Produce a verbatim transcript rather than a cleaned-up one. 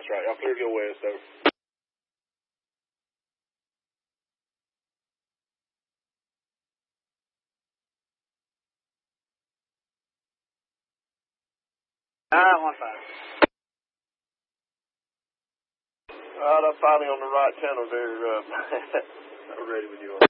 That's right. Y'all clear to go west, over. nine one five. All right, I'm finally on the right channel there. Uh, I'm ready with you.